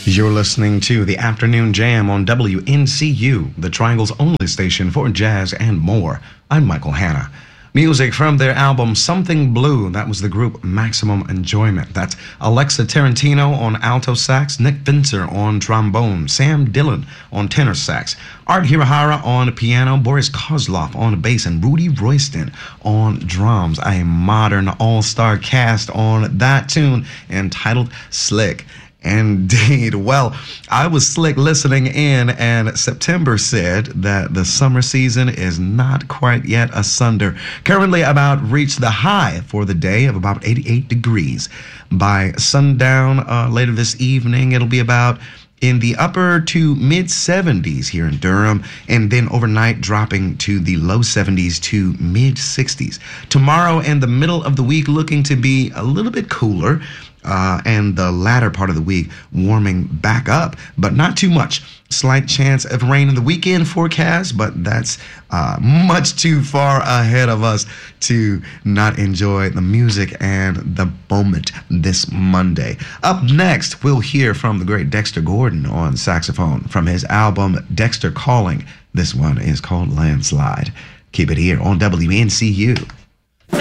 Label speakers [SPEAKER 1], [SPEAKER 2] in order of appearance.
[SPEAKER 1] You're listening to the Afternoon Jam on WNCU, the Triangle's only station for jazz and more. I'm Michael Hanna. Music from their album Something Blue, that was the group Maximum Enjoyment. That's Alexa Tarantino on alto sax, Nick Finzer on trombone, Sam Dillon on tenor sax, Art Hirahara on piano, Boris Kozlov on bass, and Rudy Royston on drums. A modern all-star cast on that tune entitled Slick. Indeed. Well, I was slick listening in, and September said that the summer season is not quite yet asunder. Currently about reached the high for the day of about 88 degrees. By sundown later this evening, it'll be about in the upper to mid 70s here in Durham, and then overnight dropping to the low 70s to mid 60s. Tomorrow and the middle of the week looking to be a little bit cooler. And the latter part of the week warming back up, but not too much. Slight chance of rain in the weekend forecast, but that's much too far ahead of us to not enjoy the music and the moment this Monday. Up next, we'll hear from the great Dexter Gordon on saxophone from his album Dexter Calling. This one is called Landslide. Keep it here on WNCU.